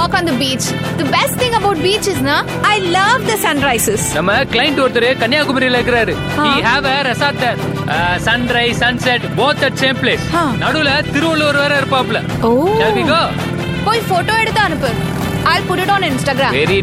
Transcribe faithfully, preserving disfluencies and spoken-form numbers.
walk on the beach. The best thing about beach is na I love the sunrises. நம்ம client ஒருத்தர் கன்னியாகுமரியில இருக்காரு. He have a resort there. Uh, sunrise, sunset, both at same place. நடுவுல திருவள்ளுவர் வேற இருப்பாப்ல. Oh. Shall we go? போய் photo எடுத்து அனுப்பு. I'll put it on Instagram. Very